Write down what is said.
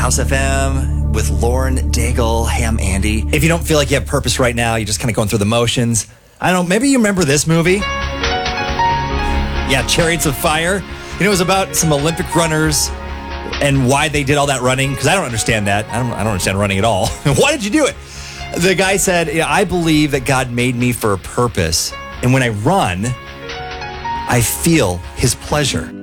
House FM with Lauren Daigle. Hey, I'm Andy. If you don't feel like you have purpose right now, you're just kind of going through the motions. I don't know, maybe you remember this movie? Yeah, Chariots of Fire. You know, it was about some Olympic runners and why they did all that running, because I don't understand that. I don't understand running at all. Why did you do it? The guy said, I believe that God made me for a purpose, and when I run, I feel his pleasure.